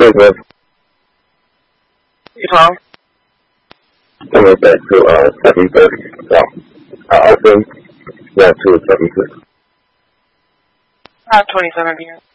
Christmas. You home? Coming back to 7:30. So I open down to 7:30. 5:27 p.m.